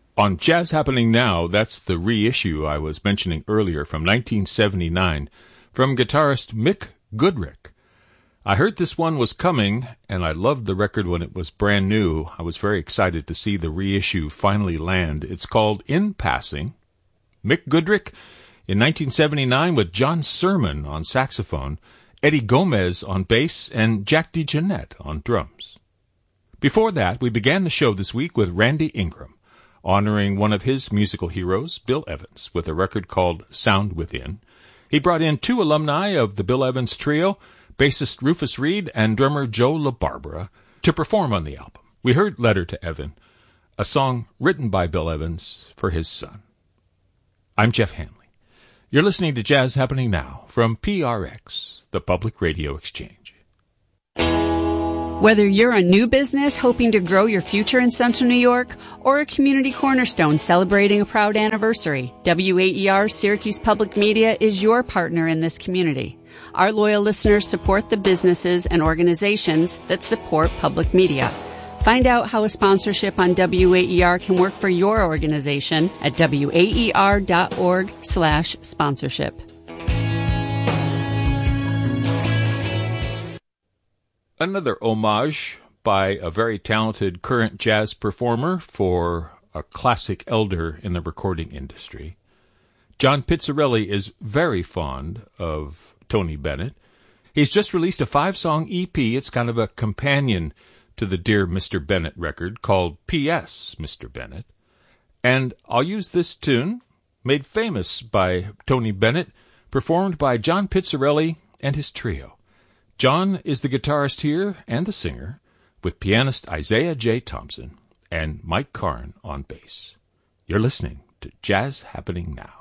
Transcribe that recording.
On Jazz Happening Now, that's the reissue I was mentioning earlier from 1979 from guitarist Mick Goodrick. I heard this one was coming, and I loved the record when it was brand new. I was very excited to see the reissue finally land. It's called In Passing. Mick Goodrick in 1979 with John Sermon on saxophone, Eddie Gomez on bass, and Jack DeJohnette on drums. Before that, we began the show this week with Randy Ingram, honoring one of his musical heroes, Bill Evans, with a record called Sound Within. He brought in two alumni of the Bill Evans Trio, bassist Rufus Reid and drummer Joe LaBarbera, to perform on the album. We heard Letter to Evan, a song written by Bill Evans for his son. I'm Jeff Hanley. You're listening to Jazz Happening Now from PRX, the Public Radio Exchange. Whether you're a new business hoping to grow your future in Central New York or a community cornerstone celebrating a proud anniversary, WAER Syracuse Public Media is your partner in this community. Our loyal listeners support the businesses and organizations that support public media. Find out how a sponsorship on WAER can work for your organization at waer.org/sponsorship. Another homage by a very talented current jazz performer for a classic elder in the recording industry. John Pizzarelli is very fond of Tony Bennett. He's just released a 5-song EP. It's kind of a companion to the Dear Mr. Bennett record called P.S. Mr. Bennett. And I'll use this tune, made famous by Tony Bennett, performed by John Pizzarelli and his trio. John is the guitarist here and the singer, with pianist Isaiah J. Thompson and Mike Karn on bass. You're listening to Jazz Happening Now.